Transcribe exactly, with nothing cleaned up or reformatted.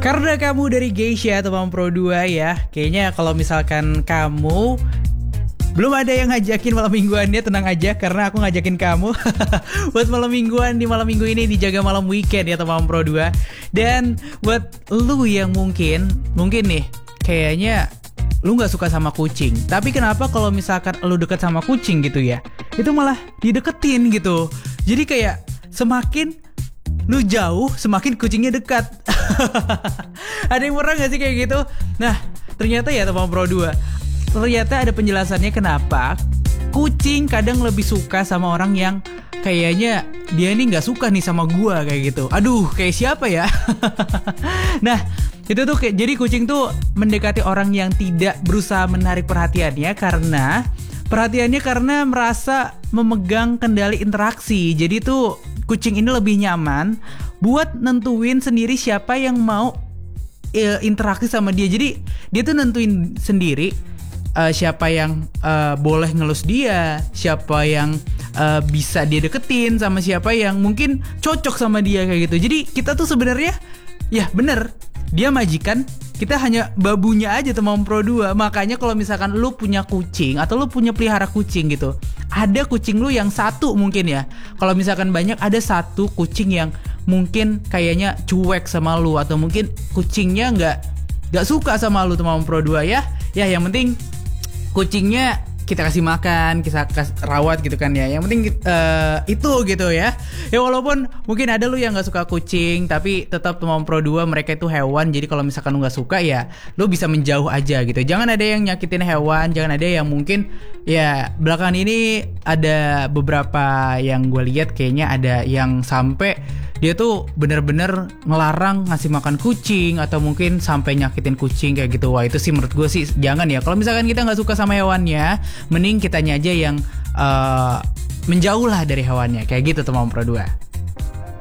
Karena kamu dari Geisha teman Pro dua ya. Kayaknya kalau misalkan kamu belum ada yang ngajakin malam mingguannya, tenang aja karena aku ngajakin kamu buat malam mingguan di malam minggu ini dijaga malam weekend ya teman Pro dua. Dan buat lu yang mungkin Mungkin nih kayaknya lu gak suka sama kucing, tapi kenapa kalau misalkan lu deket sama kucing gitu ya, itu malah dideketin gitu. Jadi kayak semakin lu jauh, semakin kucingnya dekat. Ada yang pernah gak sih kayak gitu? Nah, ternyata ya teman Pro dua, ternyata ada penjelasannya kenapa kucing kadang lebih suka sama orang yang kayaknya dia ini gak suka nih sama gua kayak gitu. Aduh, kayak siapa ya? Nah, itu tuh kayak, jadi kucing tuh mendekati orang yang tidak berusaha menarik perhatiannya karena Perhatiannya karena merasa memegang kendali interaksi. Jadi tuh kucing ini lebih nyaman buat nentuin sendiri siapa yang mau e, interaksi sama dia. Jadi dia tuh nentuin sendiri uh, siapa yang uh, boleh ngelus dia, siapa yang uh, bisa dia deketin, sama siapa yang mungkin cocok sama dia kayak gitu. Jadi kita tuh sebenarnya ya bener, dia majikan, kita hanya babunya aja teman Pro dua. Makanya kalau misalkan lu punya kucing atau lu punya pelihara kucing gitu, ada kucing lu yang satu mungkin ya, kalau misalkan banyak ada satu kucing yang mungkin kayaknya cuek sama lu, atau mungkin kucingnya gak, gak suka sama lu teman Pro dua ya. Ya yang penting kucingnya kita kasih makan, kita kasih rawat gitu kan ya. Yang penting uh, itu gitu ya. Ya walaupun mungkin ada lu yang gak suka kucing, tapi tetap teman Pro dua mereka itu hewan. Jadi kalau misalkan lu gak suka ya lu bisa menjauh aja gitu. Jangan ada yang nyakitin hewan, jangan ada yang mungkin ya belakangan ini ada beberapa yang gue lihat kayaknya ada yang sampai dia tuh bener-bener ngelarang ngasih makan kucing atau mungkin sampai nyakitin kucing kayak gitu. Wah itu sih menurut gue sih jangan ya. Kalau misalkan kita gak suka sama hewannya, mending kitanya aja yang uh, menjauh lah dari hewannya. Kayak gitu teman Pro dua.